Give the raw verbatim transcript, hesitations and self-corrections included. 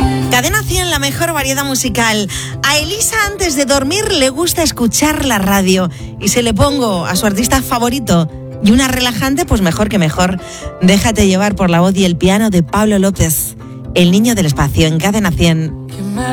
Cadena cien, la mejor variedad musical. A Elisa antes de dormir le gusta escuchar la radio y se le pongo a su artista favorito y una relajante, pues mejor que mejor. Déjate llevar por la voz y el piano de Pablo López, El niño del espacio, en Cadena cien.